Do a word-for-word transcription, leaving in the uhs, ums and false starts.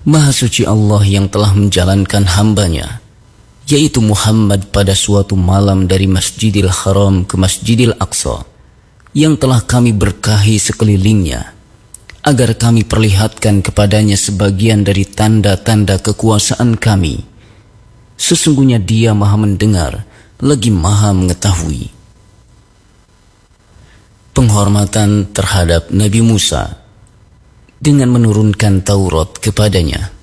Maha suci Allah yang telah menjalankan hambanya, yaitu Muhammad pada suatu malam dari Masjidil Haram ke Masjidil Aqsa, yang telah kami berkahi sekelilingnya, agar kami perlihatkan kepadanya sebagian dari tanda-tanda kekuasaan kami. Sesungguhnya Dia Maha mendengar, lagi Maha mengetahui. Penghormatan terhadap Nabi Musa dengan menurunkan Taurat kepadanya.